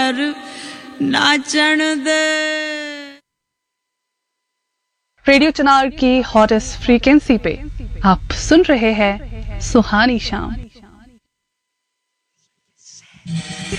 घर नाचण दे। रेडियो चिनार की hottest frequency पे आप सुन रहे हैं सुहानी शाम।